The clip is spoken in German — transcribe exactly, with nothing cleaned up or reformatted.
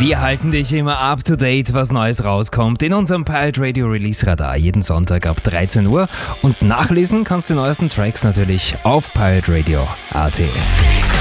Wir halten dich immer up to date, was Neues rauskommt in unserem Pirate Radio Release Radar jeden Sonntag ab dreizehn Uhr. Und nachlesen kannst du die neuesten Tracks natürlich auf pirate radio punkt a t.